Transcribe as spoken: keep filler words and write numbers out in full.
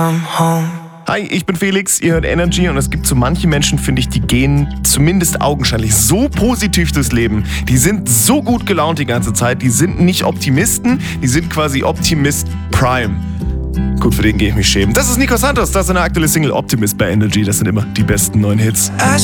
Hi, ich bin Felix, ihr hört Energy und es gibt so manche Menschen, finde ich, die gehen zumindest augenscheinlich so positiv durchs Leben. Die sind so gut gelaunt die ganze Zeit, die sind nicht Optimisten, die sind quasi Optimist Prime. Gut, für den gehe ich mich schämen. Das ist Nico Santos, das ist eine aktuelle Single Optimist bei Energy, das sind immer die besten neuen Hits.